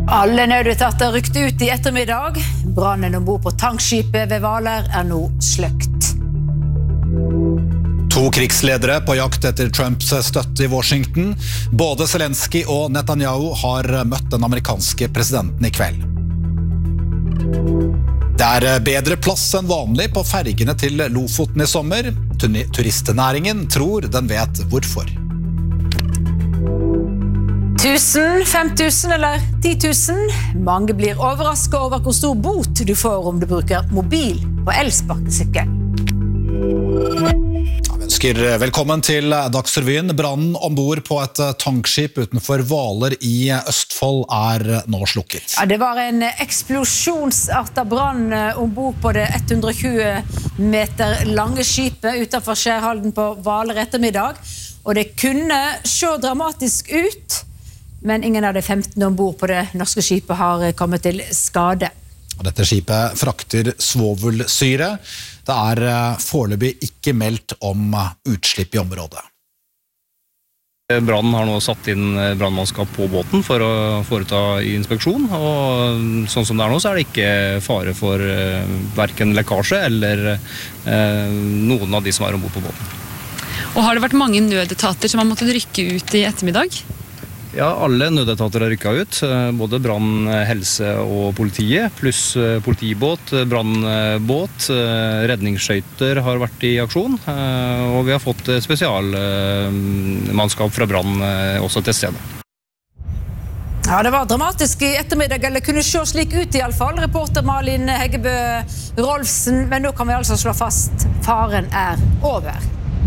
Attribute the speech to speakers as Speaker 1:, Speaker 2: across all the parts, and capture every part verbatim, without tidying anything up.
Speaker 1: Alle nødetater rykte ut i ettermiddag. Brannen ombord på tankskipet ved Hvaler er nå sløkt.
Speaker 2: To krigsledere på jakt etter Trumps støtte i Washington. Både Zelensky og Netanyahu har møtt den amerikanske presidenten i kveld. Det er bedre plass enn vanlig på fergene til Lofoten i sommer. Turistnæringen tror den vet hvorfor.
Speaker 1: Tusen, fem tusen eller ti tusen. Mange blir overrasket over hvor stor bot du får om du bruker mobil på elsparkesykkel.
Speaker 2: Vi ønsker velkommen til Dagsrevyen. Brannen ombord på et tankskip utenfor Hvaler i Østfold er nå slukket.
Speaker 1: Ja, det var en eksplosjonsartet brann ombord på det hundre og tjue meter lange skipet utenfor Skjærhalden på Hvaler ettermiddag. Og det kunne se dramatisk ut, men ingen av de femten ombord på det norske skipet har kommet til skade.
Speaker 2: Dette skipet frakter svovelsyre. Det er foreløpig ikke meldt om utslipp i området.
Speaker 3: Brannen har nå satt inn brannmannskap på båten for å foreta inspeksjon, og sånn som det er nå så er det ikke fare for hverken lekkasje eller noen av de som er ombord på båten.
Speaker 4: Og har det vært mange nødetater som har måttet rykke ut i ettermiddag?
Speaker 3: Ja, alle nødetater har rykket ut, både brann, helse og politiet, pluss politibåt, brannbåt, redningsskøyter har vært i aksjon, og vi har fått spesialmannskap fra brann også til stedet.
Speaker 1: Ja, det var dramatisk i ettermiddag, eller kunne se slik ut i alle fall. Reporter Malin Heggebø Rolfsen, men nå kan vi altså slå fast, faren er over.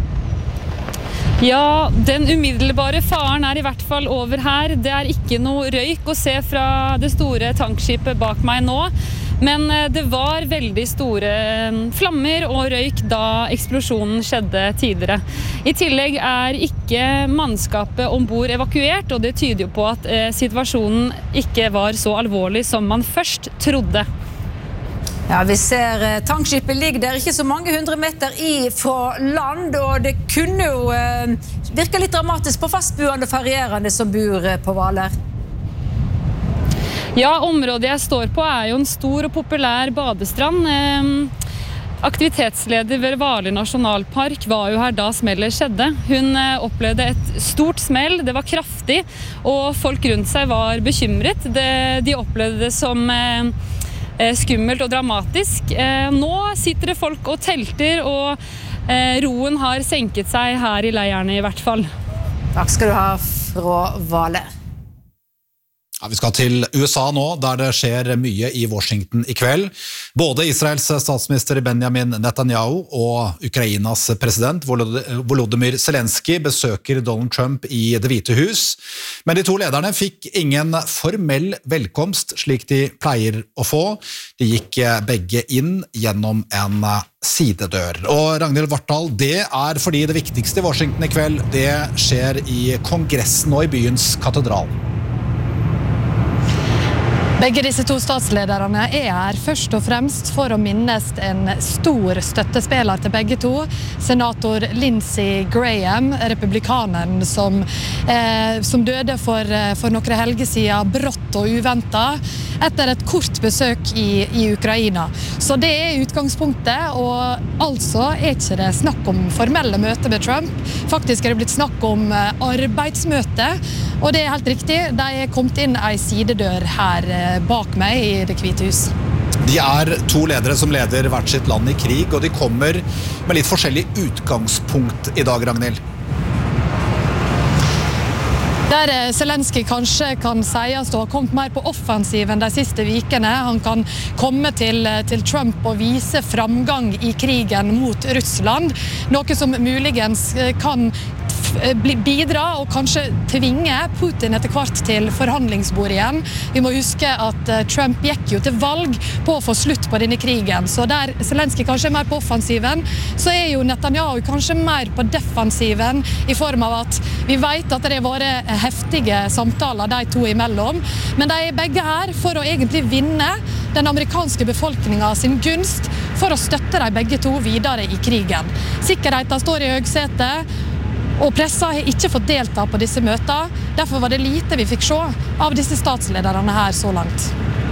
Speaker 4: Ja, den umiddelbare faren er i hvert fall over her. Det er ikke noe røyk å se fra det store tankskipet bak meg nå. Men det var veldig store flammer og røyk da eksplosjonen skjedde tidligere. I tillegg er ikke mannskapet ombord evakuert, og det tyder jo på at situasjonen ikke var så alvorlig som man først trodde.
Speaker 1: Ja, vi ser tankskipet ligger der ikke så mange hundre meter i fra land, og det kunne jo eh, virke litt dramatisk på fastboende og ferierende som bor på Hvaler.
Speaker 4: Ja, området jeg står på er jo en stor og populær badestrand. Eh, aktivitetsleder ved Hvaler nasjonalpark var jo her da smellet skjedde. Hun eh, opplevde et stort smell, det var kraftig, og folk rundt seg var bekymret. Det, de opplevde det som eh, skummelt og dramatisk. Nå sitter det folk og telter, og roen har senket seg her i leirene i hvert fall.
Speaker 1: Takk skal du ha fra Hvaler.
Speaker 2: Ja, vi skal til U S A nå, der det skjer mye i Washington i kveld. Både Israels statsminister Benjamin Netanyahu og Ukrainas president Volodymyr Zelensky besøker Donald Trump i Det hvite hus. Men de to lederne fikk ingen formell velkomst, slik de pleier å få. De gikk begge inn gjennom en sidedør. Og Ragnhild Vartdal, det er fordi det viktigste i Washington i kveld, det skjer i Kongressen og i byens katedral.
Speaker 5: Begge disse to statslederne er her først og fremst for å minnes en stor støttespiller til begge to, senator Lindsey Graham, republikaneren som, eh, som døde for, for noen helger siden, brått og uventet, etter et kort besøk i, i Ukraina. Så det er utgangspunktet, og altså er ikke det snakk om formelle møter med Trump. Faktisk er det blitt snakk om arbeidsmøte, og det er helt riktig, de er kommet inn en sidedør her bak meg i Det hvite hus.
Speaker 2: De er to ledere som leder hvert sitt land i krig, og de kommer med litt forskjellig utgangspunkt i dag, Ragnhild.
Speaker 5: Der Zelensky kanskje kan sies å ha kommet mer på offensiven de siste vikene. Han kan komme til, til Trump og vise framgang i krigen mot Russland, noe som muligens kan bidra og kanskje tvinge Putin etter hvert til forhandlingsbord igjen. Vi må huske at Trump gikk jo til valg på å få slutt på denne krigen, så der Zelensky kanskje er mer på offensiven, så er jo Netanyahu kanskje mer på defensiven, i form av at vi vet at det har vært heftige samtaler de to imellom, men de er begge her for å egentlig vinne den amerikanske befolkningen sin gunst, for å støtte de begge to videre i krigen. Sikkerheten står i høgsetet, Og pressa har ikke fått delta på disse møtene, derfor var det lite vi fikk se av disse statslederne her så langt.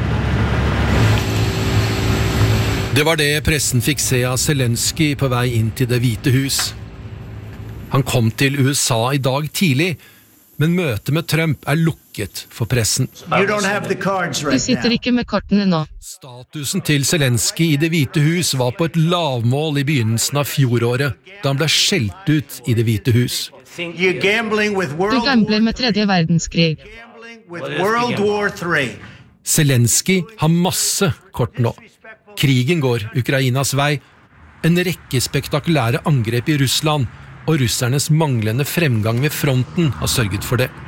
Speaker 6: Det var det pressen fikk se av Zelensky på vei inn til Det hvite hus. Han kom til U S A i dag tidlig, men møtet med Trump er lukket for pressen.
Speaker 7: Du sitter ikke med kortene nå.
Speaker 6: Statusen til Zelensky i Det hvite hus var på et lavmål i begynnelsen av fjoråret, da han ble skjelt ut i Det hvite hus.
Speaker 7: Du gambler med tredje verdenskrig.
Speaker 6: Zelensky har masse kort nå. Krigen går Ukrainas vei, en rekke spektakulære angrep i Russland, og russernes manglende fremgang ved fronten har sørget for det.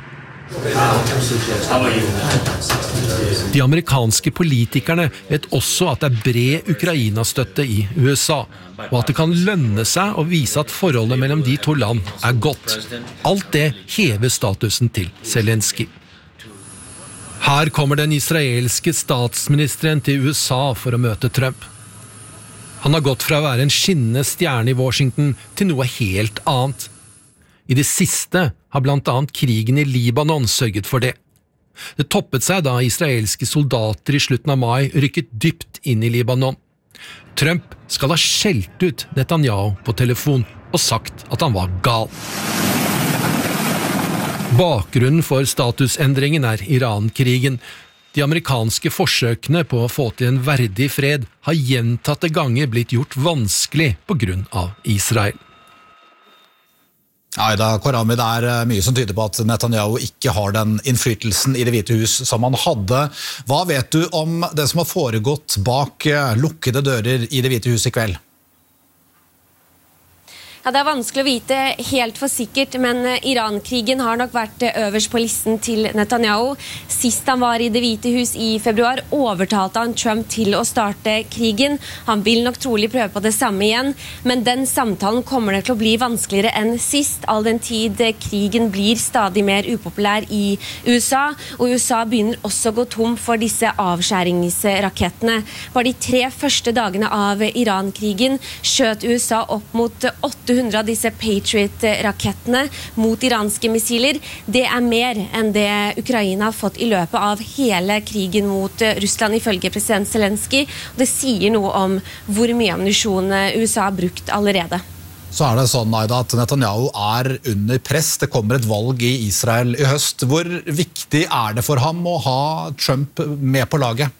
Speaker 6: De amerikanske politikerne vet også at det er bred Ukraina-støtte i U S A, og at det kan lønne seg å vise at forholdet mellom de to land er godt. Alt det hever statusen til Zelensky. Her kommer den israelske statsministeren til U S A for å møte Trump. Han har gått fra å være en skinnende stjerne i Washington til noe helt annet. I det siste har blant annet krigen i Libanon sørget for det. Det toppet seg da israelske soldater i slutten av mai rykket dypt inn i Libanon. Trump skal ha skjelt ut Netanyahu på telefon og sagt at han var gal. Bakgrunnen for statusendringen er Iran-krigen. De amerikanske forsøkene på å få til en verdig fred har gjentatte ganger blitt gjort vanskelig på grunn av Israel.
Speaker 2: Aida Korami, det er mye som tyder på at Netanyahu ikke har den innflytelsen i Det hvite hus som han hadde. Hva vet du om det som har foregått bak lukkede dører i Det hvite hus i kveld?
Speaker 8: Ja, det er vanskelig å vite helt for sikkert, men Iran-krigen har nok vært øverst på listen til Netanyahu. Sist han var i Det hvite hus i februar, overtalte han Trump til å starte krigen. Han vil nok trolig prøve på det samme igjen, men den samtalen kommer det til å bli vanskeligere enn sist, all den tid krigen blir stadig mer upopulær i U S A, og U S A begynner også å gå tom for disse avskjæringsrakettene. Bare de tre første dagene av Iran-krigen skjøt U S A opp mot åtte hundre av disse Patriot-rakettene mot iranske missiler. Det er mer enn det Ukraina har fått i løpet av hele krigen mot Russland, ifølge president Zelensky. Det sier noe om hvor mye ammunisjon U S A har brukt allerede.
Speaker 2: Så er det sånn, Aida, at Netanyahu er under press. Det kommer et valg i Israel i høst. Hvor viktig er det for ham å ha Trump med på laget?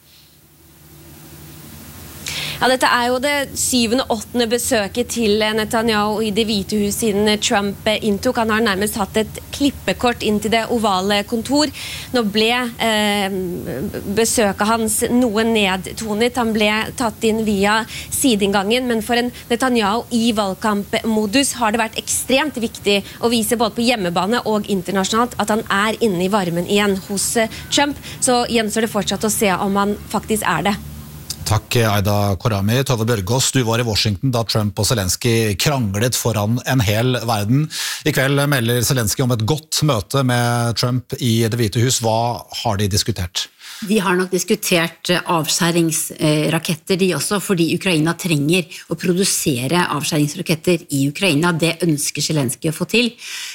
Speaker 8: Ja, dette er jo det syvende og åttende besøket til Netanyahu i Det hvite hus siden Trump inntok. Han har nærmest hatt et klippekort inn til det ovale kontor. Nå ble eh, besøket hans noe nedtonet. Han ble tatt inn via sideinngangen, men for en Netanyahu i valgkampmodus har det vært ekstremt viktig å vise både på hjemmebane og internasjonalt at han er inne i varmen igjen hos Trump. Så gjenstår det fortsatt å se om han faktisk er det.
Speaker 2: Takk, Aida Korami. Tove Bjørgaas, du var i Washington da Trump og Zelensky kranglet foran en hel verden. I kveld melder Zelensky om et godt møte med Trump i Det hvite hus. Hva har de diskutert?
Speaker 9: De har nok diskutert avskjæringsraketter de også, fordi Ukraina trenger å produsere avskjæringsraketter i Ukraina. Det ønsker Zelensky å få til.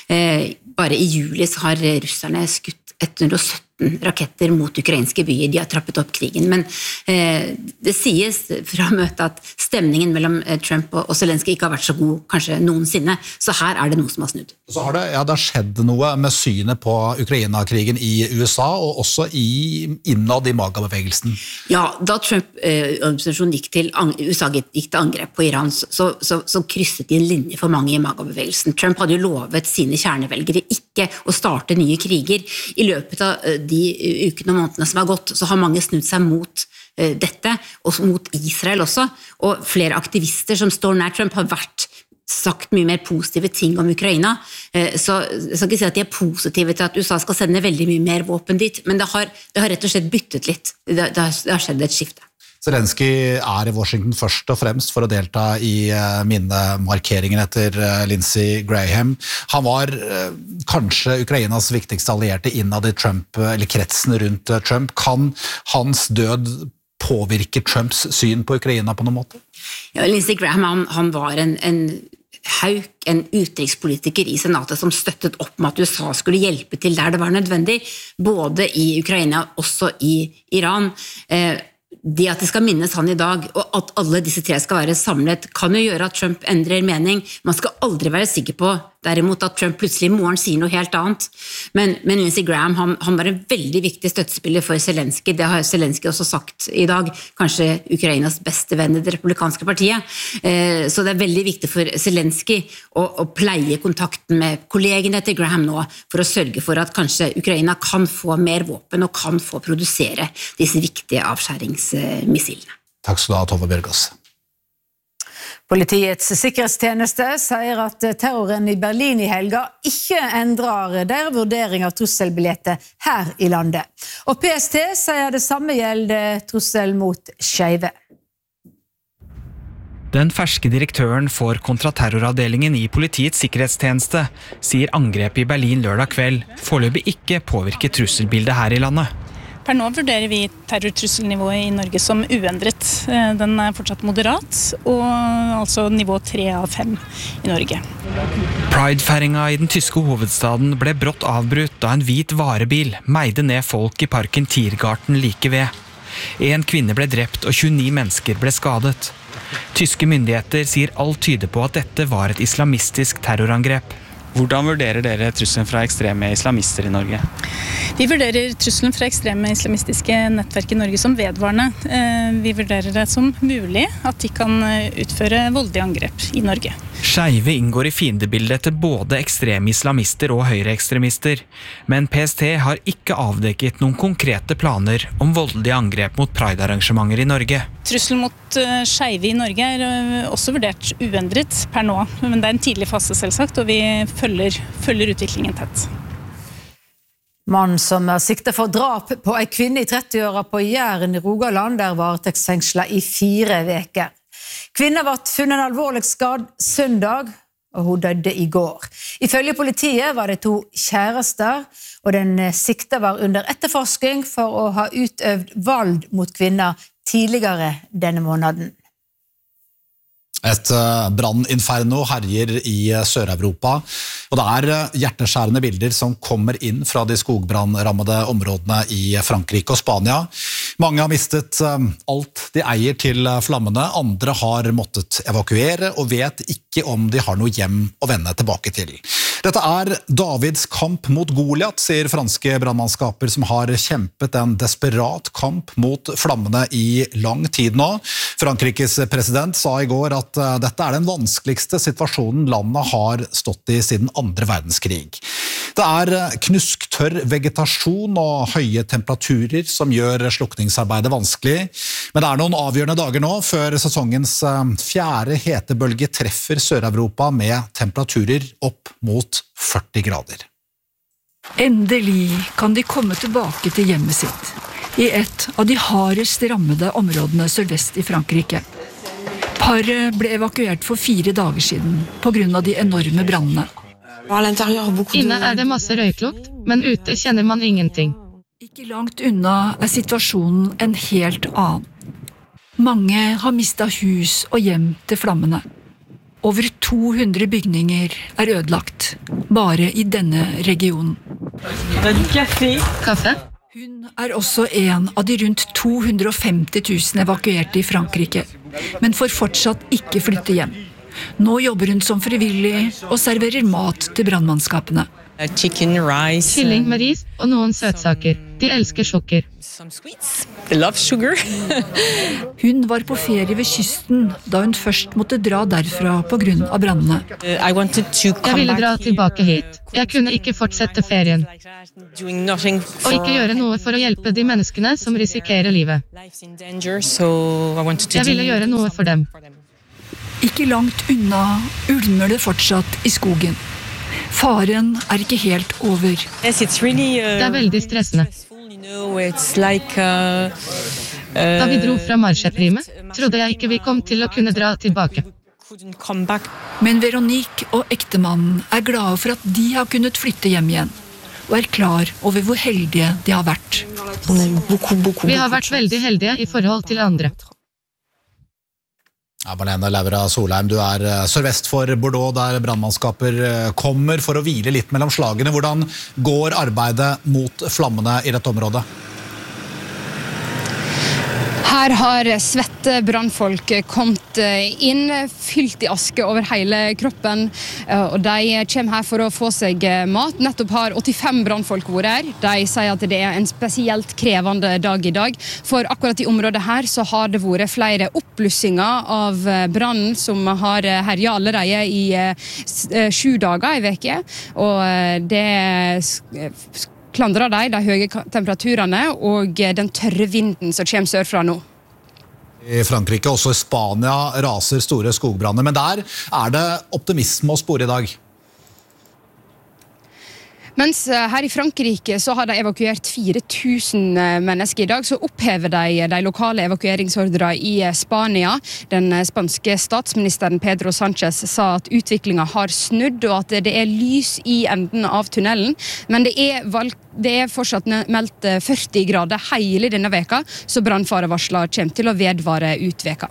Speaker 9: Bare i juli så har russerne skutt ett hundre og sytten raketter mot ukrainske byer. De har trappet opp krigen, men eh, det sies fra møtet at stemningen mellom Trump og Zelensky ikke har vært så god kanskje noensinne, så her er det noe som har snudd.
Speaker 2: Så har det, ja, det har skjedd noe med synet på Ukraina-krigen i U S A, og også i, innad i MAGA-bevegelsen.
Speaker 9: Ja, da Trump-administrasjonen gikk til, U S A gikk til angrep på Iran, så, så, så krysset de en linje for mange i MAGA-bevegelsen. Trump hadde jo lovet sine kjernevelgere ikke å starte nye kriger. I løpet av de ukene og månedene som har gått, så har mange snudd seg mot uh, dette, og mot Israel også, og flere aktivister som står nær Trump har vært sagt mye mer positive ting om Ukraina, uh, så jeg skal ikke si at de er positive til at U S A skal sende veldig mye mer våpen dit, men det har, det har rett og slett byttet litt. Det, det, har, det har skjedd et skifte.
Speaker 2: Zelensky er i Washington først og fremst for å delta i minnemarkeringen etter Lindsey Graham. Han var kanskje Ukrainas viktigste allierte innad i Trump, eller kretsen rundt Trump. Kan hans død påvirke Trumps syn på Ukraina på noen måte?
Speaker 9: Ja, Lindsey Graham han, han var en, en Hauk, en utenrikspolitiker i senatet som støttet opp med at U S A skulle hjelpe til der det var nødvendig, både i Ukraina og også i Iran. Det at det skal minnes han i dag, og at alle disse tre skal være samlet, kan jo gjøre at Trump endrer mening. Man skal aldri være sikker på, derimot at Trump plutselig i morgen sier noe helt annet. Men, men Lindsey Graham, han, han var en veldig viktig støttespiller for Zelensky. Det har Zelensky også sagt i dag. Kanskje Ukrainas beste venn i det republikanske partiet. Eh, så det er veldig viktig for Zelensky å, å pleie kontakten med kollegene til Graham nå, for å sørge for at kanskje Ukraina kan få mer våpen og kan få produsere disse viktige avskjæringsmissilene.
Speaker 2: Takk skal du ha, Tove Bjørgaas.
Speaker 1: Politiets sikkerhetstjeneste sier at terroren i Berlin i helga ikke endrer deres vurdering av trusselbildet her i landet. Og P S T sier det samme gjelder trussel mot skeive.
Speaker 10: Den ferske direktøren for kontraterroravdelingen i politiets sikkerhetstjeneste sier angrepet i Berlin lørdag kveld foreløpig ikke påvirker trusselbildet her i landet.
Speaker 11: Per nå vurderer vi terrortrusselnivået i Norge som uendret. Den er fortsatt moderat, og altså nivå tre av fem i Norge.
Speaker 10: Pride-feiringa i den tyske hovedstaden ble brått avbrutt da en hvit varebil meide ned folk i parken Tiergarten like ved. En kvinne ble drept og tjueni mennesker ble skadet. Tyske myndigheter sier alt tyder på at dette var et islamistisk terrorangrep.
Speaker 12: Hvordan vurderer dere trusselen fra ekstreme islamister i Norge?
Speaker 11: Vi vurderer trusselen fra ekstreme islamistiske nettverk i Norge som vedvarende. Vi vurderer det som mulig at de kan utføre voldelige angrep i Norge.
Speaker 10: Skeive inngår i fiendebildet til både ekstreme islamister og høyreekstremister, men P S T har ikke avdekket noen konkrete planer om voldelige angrep mot Pride-arrangementer i Norge.
Speaker 11: Trusselen mot skeive i Norge er også vurdert uendret per nå, men det er en tidlig fase selvsagt, og vi følger, følger utviklingen tett.
Speaker 1: Mannen som er siktet for drap på en kvinne i trettiåra på Jæren i Rogaland, der varetektsfengslet i fire veker. Kvinnen var funnet alvorlig skadd søndag, og hun døde i går. Ifølge politiet var det to kjærester, og den sikta var under etterforsking for å ha utøvd vold mot kvinner tidligere denne måneden.
Speaker 2: Et branninferno herjer i Sør-Europa, og det er hjerteskjærende bilder som kommer inn fra de skogbrannrammede områdene i Frankrike og Spania. Mange har mistet alt de eier til flammene, andre har måttet evakuere og vet ikke om de har noe hjem å vende tilbake til. Dette er Davids kamp mot Goliat, sier franske brannmannskaper som har kjempet en desperat kamp mot flammene i lang tid nå. Frankrikes president sa i går at dette er den vanskeligste situasjonen landet har stått i siden andre verdenskrig. Det er knusktørr vegetasjon og høye temperaturer som gjør slukningsarbeidet vanskelig, men det er noen avgjørende dager nå før sesongens fjerde hetebølge treffer Sør-Europa med temperaturer opp mot førti grader.
Speaker 13: Endelig kan de komme tilbake til hjemmet sitt, i et av de hardest rammede områdene sørvest i Frankrike. Paret ble evakuert for fire dager siden på grunn av de enorme brannene.
Speaker 7: Inne er det masse røyklukt, men ute kjenner man ingenting.
Speaker 13: Ikke langt unna er situasjonen en helt annen. Mange har mistet hus og hjem til flammene. Over to hundre bygninger er ødelagt, bare i denne regionen.
Speaker 7: Kaffe?
Speaker 13: Hun er også en av de rundt to hundre og femti tusen evakuerte i Frankrike, men får fortsatt ikke flytte hjem. Nå jobber hun som frivillig og serverer mat til brannmannskapene.
Speaker 7: Chicken, rice. Kylling med ris og noen søtsaker. De elsker sukker.
Speaker 13: They love sugar. Hun var på ferie ved kysten da hun først måtte dra derfra på grunn av brannene.
Speaker 7: Jeg ville dra tilbake hit. Jeg kunne ikke fortsette ferien. Og ikke gjøre noe for å hjelpe de menneskene som risikerer livet. Jeg ville gjøre noe for dem.
Speaker 13: Ikke langt unna ulmer det fortsatt i skogen. Faren er ikke helt over.
Speaker 7: Det er veldig stressende. Da vi dro fra Marseille-primet, trodde jeg ikke vi kom til å kunne dra tilbake.
Speaker 13: Men Veronique og ektemannen er glade for at de har kunnet flytte hjem igjen, og er klar over hvor heldige de har vært.
Speaker 7: Vi har vært veldig heldige i forhold til andre.
Speaker 2: Ja, Marlene Laura Solheim, du er sørvest for Bordeaux, der brandmannskaper kommer for å hvile litt mellom slagene. Hvordan går arbeidet mot flammene i dette området?
Speaker 4: Her har svette brannfolk kommet inn, fylt i aske over hele kroppen, og de kommer her for å få seg mat. Nettopp har åttifem brannfolk vært her. De sier at det er en spesielt krevende dag i dag, for akkurat i området her så har det vært flere oppblussinger av brannen som har herjet allerede i sju dager i veke, og det klandrer de, de høye temperaturene og den tørre vinden som kommer sørfra nå.
Speaker 2: I Frankrike, også i Spania, raser store skogbranner, men der er det optimisme å spore i dag.
Speaker 4: Mens her i Frankrike så har de evakuert fire tusen mennesker i dag, så opphever de de lokale evakueringsordre i Spania. Den spanske statsministeren Pedro Sánchez sa at utviklingen har snudd, og at det er lys i enden av tunnelen. Men det er, valgt, det er fortsatt meldt førti grader hele denne veka, så brannfarevarsler kommer til å vedvare ut veka.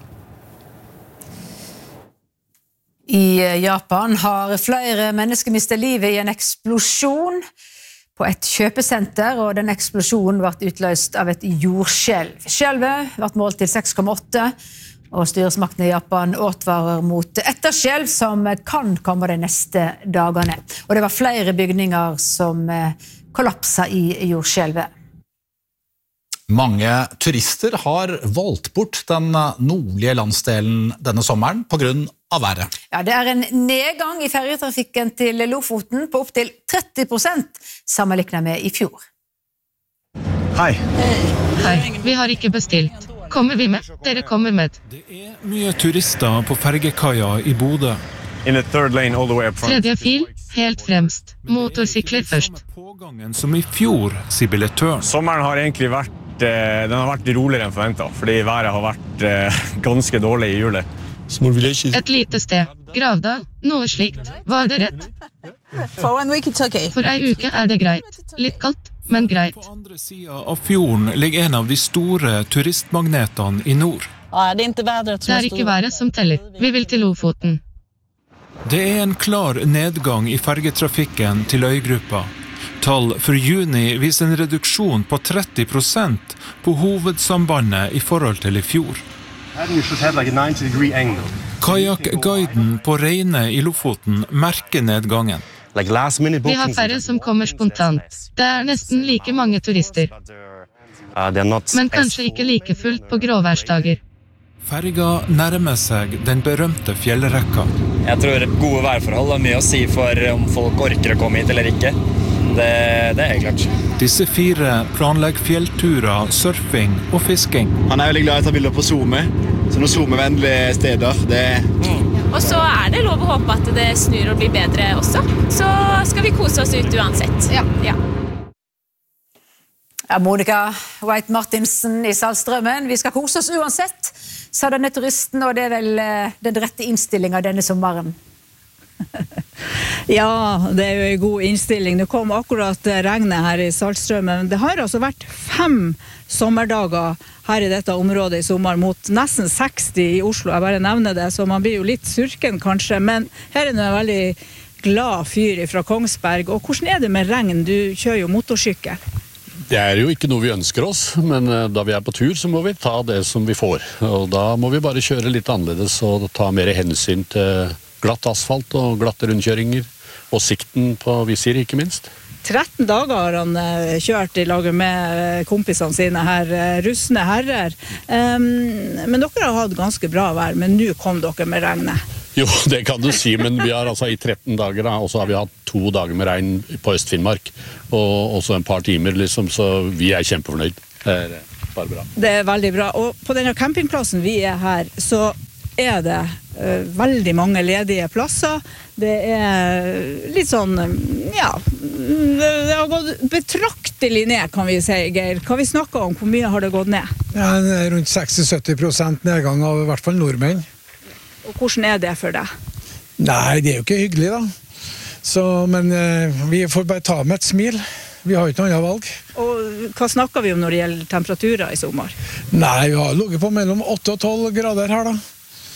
Speaker 1: I Japan har flere mennesker mistet livet i en eksplosjon på et kjøpesenter, og den eksplosjonen ble utløst av et jordskjelv. Skjelvet ble målt til seks komma åtte, og styresmaktene i Japan advarer mot etterskjelv som kan komme de neste dagene. Og det var flere bygninger som kollapset i jordskjelvet.
Speaker 2: Mange turister har valgt bort den nordlige landsdelen denne sommeren på grunn av været.
Speaker 1: Ja, det er en nedgang i ferjetrafikken til Lofoten på opp til tretti prosent sammenlignet med i fjor.
Speaker 14: Hei.
Speaker 7: Hei, vi har ikke bestilt. Kommer vi med? Dere kommer med.
Speaker 14: Det er mye turister på fergekaia i Bodø.
Speaker 7: Tredje fil, helt fremst. Motorsykler først.
Speaker 14: Pågangen som i fjor, sier billettøren.
Speaker 15: Sommeren har egentlig vært, den har vært roligere enn forventet, fordi været har vært ganske dårlig i julet.
Speaker 7: Et lite sted. Gravdal. Noe slikt. Var det rett?
Speaker 16: For en week it's okay.
Speaker 7: For ei uke er det greit. Litt kaldt, men greit.
Speaker 14: På andre siden av fjorden ligger en av de store turistmagnetene i nord.
Speaker 16: Ja, det er ikke været.
Speaker 7: Det er ikke været som teller. Vi vil til Lofoten.
Speaker 14: Det er en klar nedgang i fergetrafikken til øygruppa. Tall for juni viser en reduksjon på tretti prosent på hovedsambandet i forhold til i fjor. Kajakguiden på Reine i Lofoten merker nedgangen.
Speaker 7: Vi har færre som kommer spontant. Det er nesten like mange turister. Men kanskje ikke like fullt på gråværsdager.
Speaker 14: Ferga nærmer seg den berømte fjellrekka.
Speaker 17: Jeg tror gode værforhold har mye å si for om folk orker å komme hit eller ikke. Det, det er helt klart.
Speaker 14: Disse fire planlegger fjellturer, surfing og fisking.
Speaker 18: Han er veldig glad i å ta bilder på Zoome, så noen Zoome-vennlige steder. Det...
Speaker 19: Mm. Og så er det lov å håpe at det snur og blir bedre også. Så skal vi kose oss ut uansett. Ja. Ja.
Speaker 1: Ja, Monica White Martinsen i Saltstraumen. Vi skal kose oss uansett, sa denne turisten, og det er vel den rette innstillingen denne sommeren.
Speaker 16: Ja, det er jo en god innstilling. Det kom akkurat regnet her i Saltstraumen. Det har altså vært fem sommerdager her i dette området i sommer, mot nesten seksti i Oslo. Jeg bare nevner det, så man blir jo litt surken kanskje, men her er det en veldig glad fyr fra Kongsberg. Og hvordan er det med regn? Du kjører jo motorsykkel.
Speaker 20: Det er jo ikke noe vi ønsker oss, men da vi er på tur så må vi ta det som vi får. Og da må vi bare kjøre litt annerledes og ta mer hensyn til glatt asfalt og glatte rundkjøringer, og sikten på visir ikke minst.
Speaker 16: tretten dager har han kjørt i laget med kompisene sine her, russende herrer. Um, men dere har hatt ganske bra vær, men nå kom dere med regnet.
Speaker 20: Jo, det kan du si, men vi har altså i tretten dager, da, og så har vi hatt to dager med regn på Øst-Finnmark, og også en par timer, liksom, så vi er kjempefornøyd. Det er bare bra.
Speaker 16: Det er veldig bra, og på denne campingplassen vi er her, så er det uh, veldig mange ledige plasser. Det er litt sånn, ja, det har gått betraktelig ned, kan vi si, Geir. Hva vi snakker om, hvor mye har det gått ned?
Speaker 21: Ja, rundt seksti til sytti prosent nedgang av i hvert fall nordmenn.
Speaker 16: Og hvordan er det for deg?
Speaker 21: Nei, det er jo ikke hyggelig da. Så, men uh, vi får bare ta med et smil. Vi har ikke noe annet valg.
Speaker 16: Og hva snakker vi om når det gjelder temperaturer i sommer?
Speaker 21: Nei, vi har ligget på mellom åtte og tolv grader her da.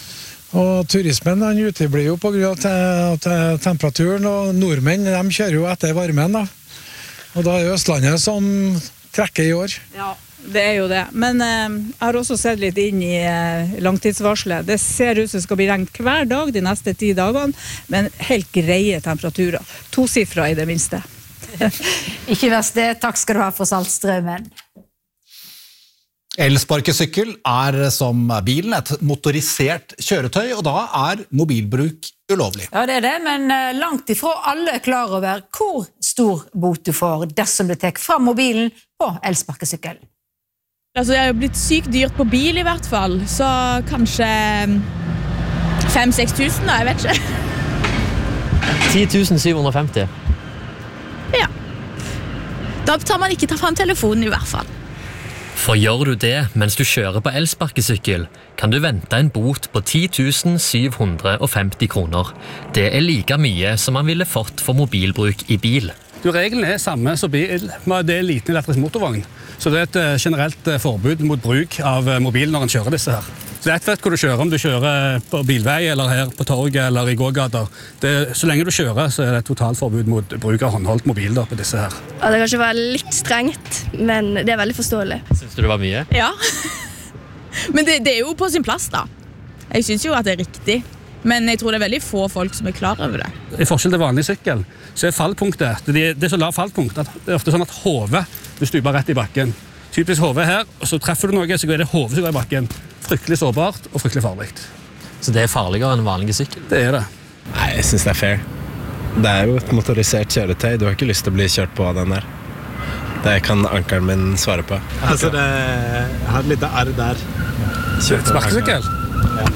Speaker 21: Og turismen han uteblir jo på grunn av te- temperaturen, og nordmenn de kjører jo etter varmen da. Og da er det Østlandet som trekker i år.
Speaker 16: Ja, det er jo det. Men eh, jeg har også sett litt inn i eh, langtidsvarslet. Det ser ut som det skal bli regn hver dag de neste ti dagene, men helt greie temperaturer. Tosifra i det minste.
Speaker 1: Ikke verst det. Takk skal du ha for Saltstraumen.
Speaker 2: Elsparkesykkel er som bilen et motorisert kjøretøy, og da er mobilbruk ulovlig.
Speaker 1: Ja, det er det, men eh, langt ifra alle er klar over hvor stor bot du får dersom du tek fram mobilen på elsparkesykkel.
Speaker 3: Altså, det er jo blitt sykt dyrt på bil i hvert fall, så kanskje fem til seks tusen, da, jeg vet ikke.
Speaker 22: ti tusen syv hundre og femti.
Speaker 3: Ja. Da tar man ikke ta fram telefonen i hvert fall.
Speaker 22: For gjør du det mens du kjører på elsparkesykkel, kan du vente en bot på ti tusen syv hundre og femti kroner. Det er like mye som man ville fått for mobilbruk i bil.
Speaker 23: Du, reglene er samme som bil, men det er liten elektrisk motorvogn. Så det er et generelt forbud mot bruk av mobil når man kjører disse her. Så det er et vet hvor du kjører, om du kjører på bilvei eller her på torget eller i gågater. Det, så lenge du kjører, så er det et totalforbud mot bruk av håndholdt mobil da, på disse her.
Speaker 24: Ja, det kan ikke være litt strengt, men det er veldig forståelig.
Speaker 22: Synes du det var mye?
Speaker 3: Ja. Men det, det er jo på sin plass da. Jeg synes jo at det er riktig. Men jeg tror det er veldig få folk som er klar over det.
Speaker 23: I forskjell til vanlig sykkel, så er fallpunktet, det, det er så lav fallpunkt, at det er ofte sånn at hodet, du stuper rett i bakken. Typisk hodet her, og så treffer du noe, så går det hodet som går i bakken. Fryktelig sårbart og fryktelig farlig.
Speaker 22: Så det er farligere enn vanlig sykkel?
Speaker 23: Det er det.
Speaker 25: Nei, jeg synes det er fair. Det er jo et motorisert kjøretøy, du har ikke lyst til å bli kjørt på av den der. Det kan ankeren min svare på. Altså, det jeg har et lite arr der.
Speaker 23: Sparkesykkel?
Speaker 25: Ja.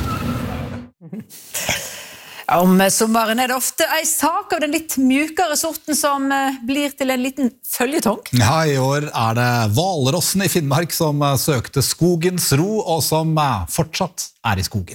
Speaker 1: Om sommeren er det ofte en sak av den litt mjukere sorten som blir til en liten føljetong.
Speaker 2: Ja, i år er det hvalrossen i Finnmark som søkte skogens ro, og som fortsatt er i skogen.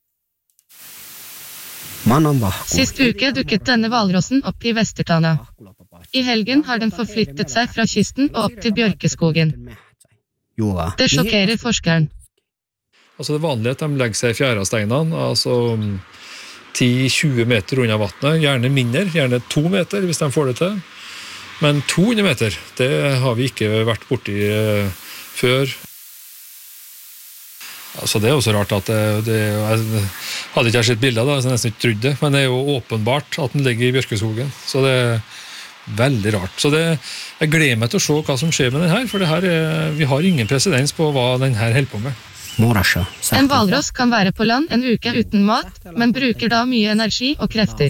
Speaker 7: Sist uke dukket denne hvalrossen opp i Vestertana. I helgen har den forflyttet seg fra kysten og opp til bjørkeskogen. Det sjokkerer forskeren.
Speaker 26: Altså det vanlige er at de legger seg i fjæresteinene, altså ti til tjue meter unna vattnet, gjerne mindre, gjerne to meter hvis de får det til. Men to hundre meter, det har vi ikke vært borti uh, før. Altså det er jo så rart at det, det jeg hadde ikke jeg sett bilder da, så jeg nesten ikke trodde det, men det er jo åpenbart at den ligger i bjørkeskogen, så det er veldig rart. Så det, jeg gleder meg til å se hva som skjer med den her, for det her er, vi har ingen presedens på hva den her holder på med.
Speaker 7: En hvalross kan være på land en uke uten mat, men bruker da mye energi og krefter.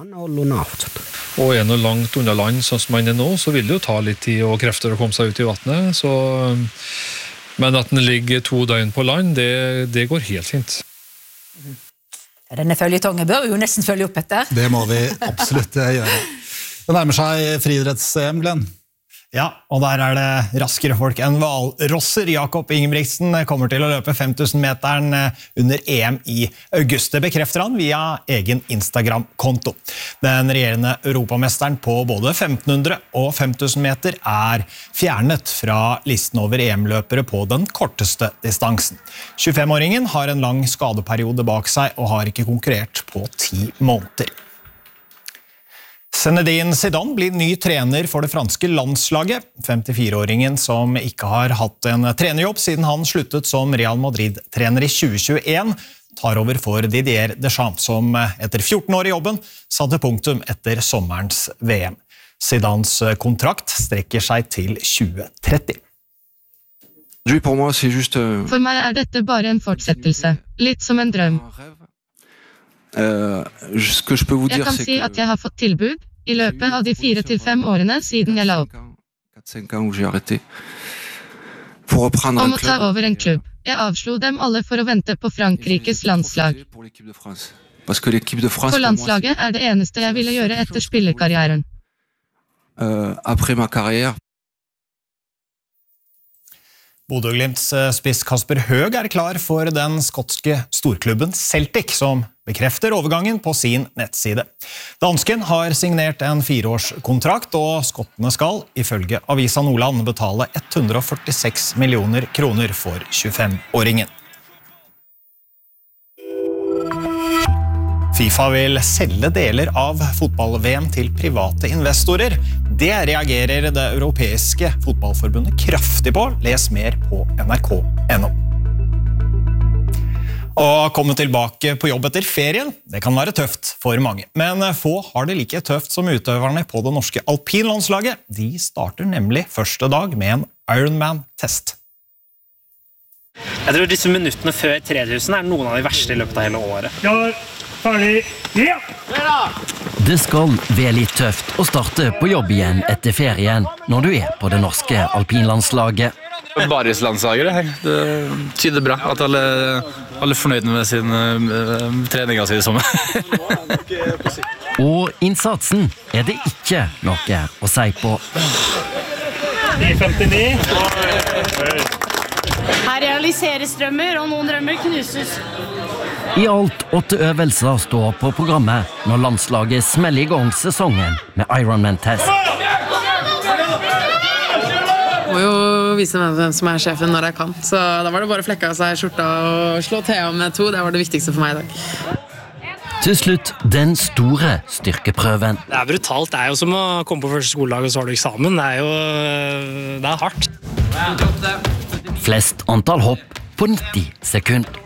Speaker 26: Og er noe langt unna land, sånn som man er nå, så vil det jo ta litt tid og krefter å komme seg ut i vattnet. Så, men at den ligger to døgn på land, det, det går helt fint.
Speaker 1: Denne føljetongen bør vi jo nesten følge opp etter.
Speaker 2: Det må vi absolutt gjøre. Det nærmer seg friidretts-E M, Glenn.
Speaker 27: Ja, og der er det raskere folk enn hvalrosser. Jakob Ingebrigtsen kommer til å løpe fem tusen meteren under E M i august. Det bekrefter han via egen Instagram-konto. Den regjerende europamesteren på både femten hundre og fem tusen meter er fjernet fra listen over E M-løpere på den korteste distansen. tjuefem-åringen har en lang skadeperiode bak seg og har ikke konkurrert på ti måneder. Zinedine Zidane blir ny trener for det franske landslaget. femtifire-åringen som ikke har hatt en trenerjobb siden han sluttet som Real Madrid-trener i tjue tjueen, tar over for Didier Deschamps, som etter fjorten år i jobben satte punktum etter sommerens V M. Zidanes kontrakt strekker seg til tjue tretti.
Speaker 7: For meg er dette bare en fortsettelse, litt som en drøm. Jeg kan si at jeg har fått tilbud i løpet av de fire til fem årene siden jeg la opp. Om å ta over en klubb. Jeg avslo dem alle for å vente på Frankrikes landslag. For landslaget er det eneste jeg ville gjøre etter spillerkarrieren.
Speaker 27: Bodø-Glimts spiss Kasper Høeg er klar for den skotske storklubben Celtic, som bekrefter overgangen på sin nettside. Dansken har signert en fireårskontrakt, og skottene skal, ifølge Avisa Nordland, betale hundre og førtiseks millioner kroner for tjuefem-åringen. FIFA vil selge deler av fotball-V M til private investorer. Det reagerer det europeiske fotballforbundet kraftig på. Les mer på N R K punktum N O. Å komme tilbake på jobb etter ferien, det kan være tøft for mange. Men få har det like tøft som utøverne på det norske alpinlandslaget. De starter nemlig første dag med en Ironman-test.
Speaker 5: Jeg tror disse minuttene før tre tusen er noen av de verste i løpet av hele året.
Speaker 6: Klar, ferdig, ja!
Speaker 8: Det skal være litt tøft å starte på jobb igjen etter ferien når du er på det norske alpinlandslaget.
Speaker 9: Barislandslagere her. Det tyder bra at alle, alle er fornøyde med sin uh, trening av sin sommer.
Speaker 8: Og innsatsen er det ikke noe å si på.
Speaker 6: ni femtini.
Speaker 10: Her realiseres drømmer, og noen drømmer knuses.
Speaker 8: I alt åtte øvelser står på programmet når landslaget smeller i gang sesongen med Ironman-test.
Speaker 11: Jeg må jo vise meg hvem som er sjefen når jeg kan. Så da var det bare å flekke av seg skjorta og slå Thea med to. Det var det viktigste for meg i dag.
Speaker 8: Til slutt den store styrkeprøven.
Speaker 5: Det er brutalt. Det er jo som å komme på første skoledag og så har du eksamen. Det er jo det er hardt.
Speaker 8: Flest antall hopp på nitti sekunder.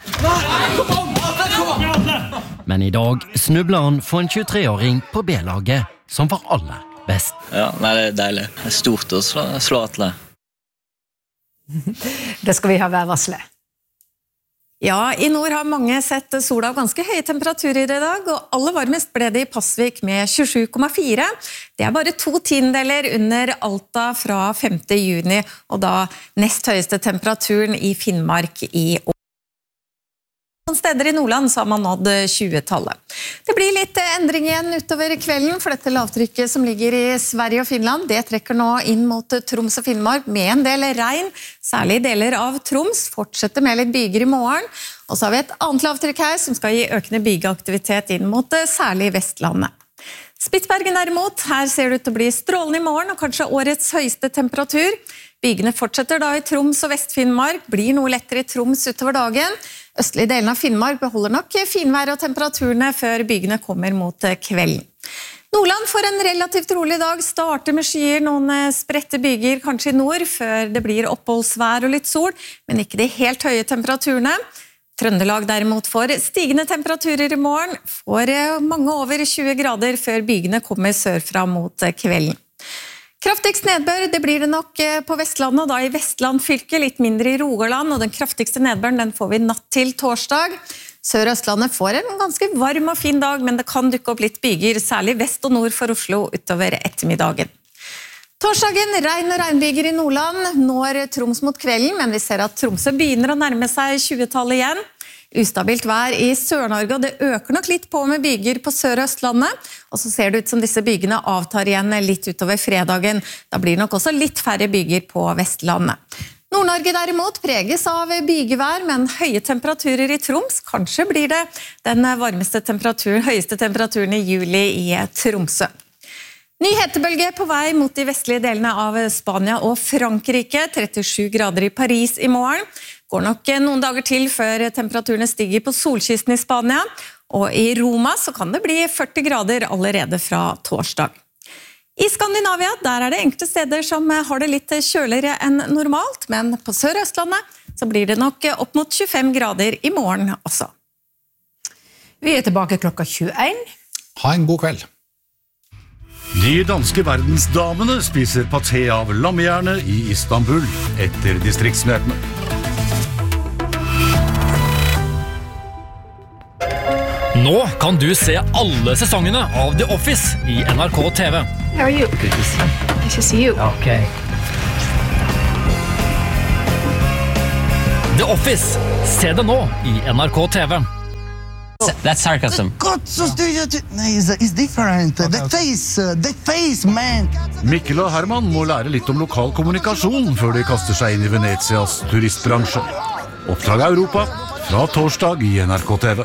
Speaker 8: Men i dag snubler han for en tjuetre-åring på B-laget som var aller best.
Speaker 12: Ja, nei, det er deilig. Det er stort å slå, slå atle.
Speaker 1: Det skal vi ha værvarslet. Ja, i nord har mange sett sola av ganske høye temperaturer i dag, og aller varmest ble det i Pasvik med tjuesju komma fire. Det er bare to tiendedeler under Alta fra femte juni, og da nest høyeste temperaturen i Finnmark i år. Noen steder i Nordland så har man nådd tjue-tallet. Det blir litt endring igjen utover kvelden, for dette lavtrykket som ligger i Sverige og Finland, det trekker nå inn mot Troms og Finnmark med en del regn, særlig deler av Troms, fortsetter med litt byger i morgen. Og så har vi et annet lavtrykk her som skal gi økende bygeaktivitet inn mot særlig Vestlandet. Spitsbergen derimot, her ser det ut til å bli strålende i morgen, og kanskje årets høyeste temperatur. Bygene fortsetter da i Troms og Vest-Finnmark, blir noe lettere i Troms utover dagen. Østlige delen av Finnmark beholder nok finvær og temperaturene før bygene kommer mot kvelden. Nordland får en relativt rolig dag, starter med skyer, noen spredte byger kanskje i nord, før det blir oppholdsvær og litt sol, men ikke de helt høye temperaturene. Trøndelag derimot får stigende temperaturer i morgen, får mange over tjue grader før bygene kommer sørfra mot kvelden. Kraftigst nedbør, det blir det nok på Vestlandet, og da i Vestland fylke, litt mindre i Rogaland, og den kraftigste nedbøren den får vi natt til torsdag. Sør- og Østlandet får en ganske varm og fin dag, men det kan dukke opp litt byger, særlig vest og nord for Oslo utover ettermiddagen. Torsdagen, regn og regnbyger i Nordland, når Troms mot kvelden, men vi ser at Tromsø begynner å nærme seg tjue-tallet igjen. Ustabilt vær i Sør-Norge, og det øker nok litt på med byger på Sør- og Østlandet, og så ser det ut som disse bygene avtar igjen litt utover fredagen. Da blir det nok også litt færre byger på Vestlandet. Nord-Norge derimot preges av bygevær, men høye temperaturer i Troms. Kanskje blir det den varmeste temperaturen, høyeste temperaturen i juli i Tromsø. Ny hetebølge på vei mot de vestlige delene av Spania og Frankrike, trettisju grader i Paris i morgen. Går nok noen dager til før temperaturene stiger på solkysten i Spania, og i Roma så kan det bli førti grader allerede fra torsdag. I Skandinavia, der er det enkelte steder som har det litt kjøligere enn normalt, men på Sør- og Østlandet så blir det nok opp mot tjuefem grader i morgen også. Vi er tilbake klokka tjueen.
Speaker 2: Ha en god kveld.
Speaker 28: De danske verdensdamene spiser paté av lammehjerne i Istanbul etter distriktsnyhetene.
Speaker 29: Nå kan du se alle sesongene av The Office i N R K T V.
Speaker 30: How are you? Good to see you. Nice to see you.
Speaker 29: Okay. The Office. Se det nå i N R K T V.
Speaker 31: That's sarcasm.
Speaker 32: God, så styrer du... Nei, it's different. The face, the face, man.
Speaker 28: Mikkel og Herman må lære litt om lokal kommunikasjon før de kaster seg inn i Venetias turistbransje. Oppdrag Europa fra torsdag i N R K T V.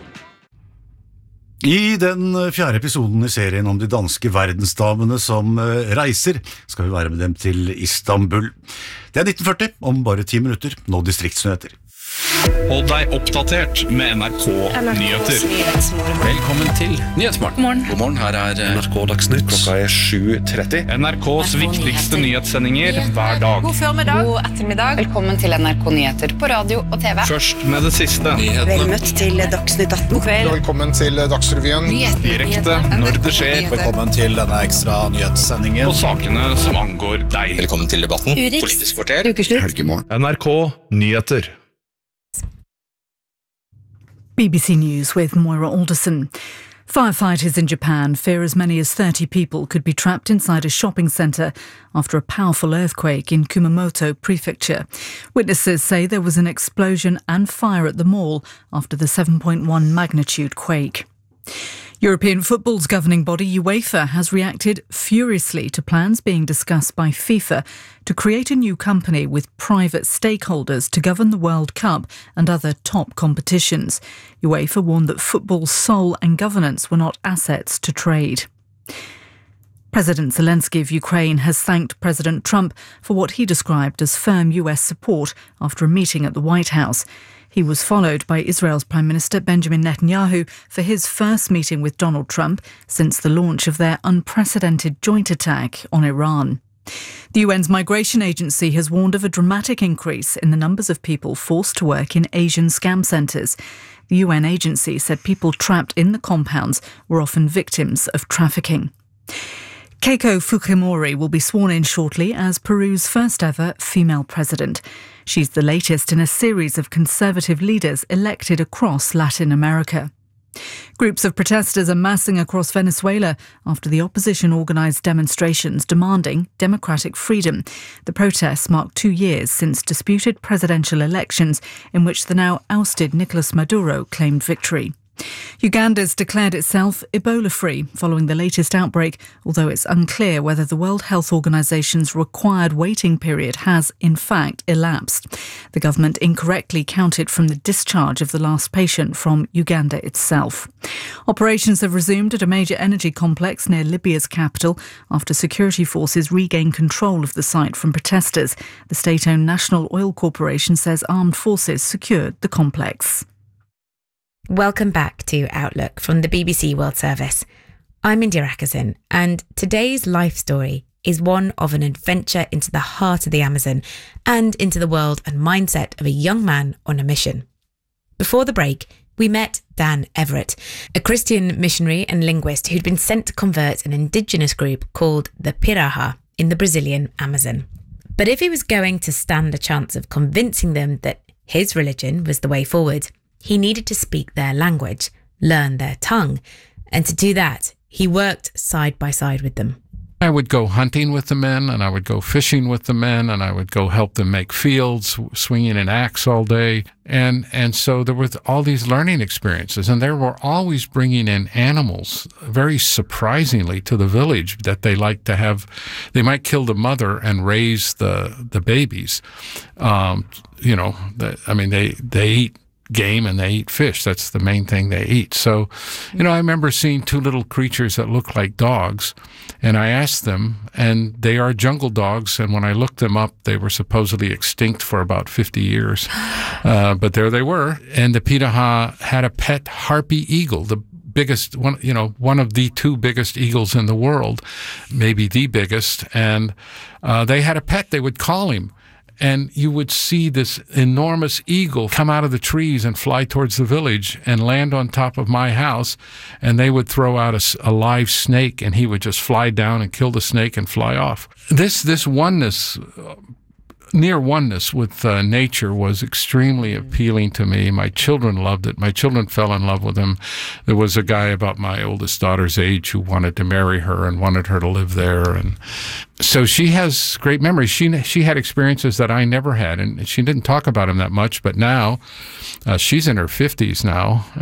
Speaker 28: I den fjerde episoden i serien om de danske verdensdamene som reiser, skal vi være med dem til Istanbul. Det er nitten førti, om bare ti minutter, nå distriktsnyheter.
Speaker 3: Hold deg oppdatert med N R K Nyheter. Velkommen til Nyhetsmorgen. God morgen, her er N R K Dagsnytt. Klokka er sju tretti. N R K's viktigste nyhetssendinger hver dag.
Speaker 1: God formiddag.
Speaker 4: God ettermiddag. Velkommen til N R K Nyheter på radio og TV.
Speaker 3: Først med det siste.
Speaker 4: Vel møtt til Dagsnytt atten.
Speaker 3: Velkommen til Dagsrevyen. Direkte når det skjer.
Speaker 2: Velkommen til denne ekstra nyhetssendingen.
Speaker 3: Og sakene som angår deg. Velkommen til debatten.
Speaker 4: Urix.
Speaker 3: Politisk kvarter.
Speaker 4: Ukeslutt.
Speaker 3: Helgemorgen. N R K Nyheter.
Speaker 13: B B C News with Moira Alderson. Firefighters in Japan fear as many as thirty people could be trapped inside a shopping centre after a powerful earthquake in Kumamoto Prefecture. Witnesses say there was an explosion and fire at the mall after the seven point one magnitude quake. European football's governing body UEFA has reacted furiously to plans being discussed by FIFA to create a new company with private stakeholders to govern the World Cup and other top competitions. UEFA warned that football's soul and governance were not assets to trade. President Zelensky of Ukraine has thanked President Trump for what he described as firm U S support after a meeting at the White House. He was followed by Israel's Prime Minister Benjamin Netanyahu for his first meeting with Donald Trump since the launch of their unprecedented joint attack on Iran. The U N's Migration Agency has warned of a dramatic increase in the numbers of people forced to work in Asian scam centres. The U N agency said people trapped in the compounds were often victims of trafficking. Keiko Fujimori will be sworn in shortly as Peru's first ever female president. She's the latest in a series of conservative leaders elected across Latin America. Groups of protesters are massing across Venezuela after the opposition organised demonstrations demanding democratic freedom. The protests mark two years since disputed presidential elections in which the now ousted Nicolas Maduro claimed victory. Uganda's declared itself Ebola-free following the latest outbreak, although it's unclear whether the World Health Organization's required waiting period has, in fact, elapsed. The government incorrectly counted from the discharge of the last patient from Uganda itself. Operations have resumed at a major energy complex near Libya's capital after security forces regained control of the site from protesters. The state-owned National Oil Corporation says armed forces secured the complex.
Speaker 14: Welcome back to Outlook from the B B C World Service. I'm India Ackerson, and today's life story is one of an adventure into the heart of the Amazon and into the world and mindset of a young man on a mission. Before the break, we met Dan Everett, a Christian missionary and linguist who'd been sent to convert an indigenous group called the Piraha in the Brazilian Amazon. But if he was going to stand a chance of convincing them that his religion was the way forward, he needed to speak their language, learn their tongue, and to do that, he worked side by side with them.
Speaker 15: I would go hunting with the men, and I would go fishing with the men, and I would go help them make fields, swinging an axe all day. And and so there were all these learning experiences, and they were always bringing in animals, very surprisingly, to the village that they like to have. They might kill the mother and raise the, the babies. Um, you know, the, I mean, they, they eat game and they eat fish. That's the main thing they eat. So, you know, I remember seeing two little creatures that looked like dogs, and I asked them, and they are jungle dogs, and when I looked them up, they were supposedly extinct for about fifty years. Uh, but there they were. And the Piraha had a pet harpy eagle, the biggest one, you know, one of the two biggest eagles in the world, maybe the biggest. And uh, they had a pet, they would call him. And you would see this enormous eagle come out of the trees and fly towards the village and land on top of my house. And they would throw out a, a live snake, and he would just fly down and kill the snake and fly off. This this oneness, uh, near oneness with uh, nature was extremely appealing to me. My children loved it. My children fell in love with him. There was a guy about my oldest daughter's age who wanted to marry her and wanted her to live there. And so she has great memories. She she had experiences that I never had, and she didn't talk about them that much, but now uh, she's in her fifties now.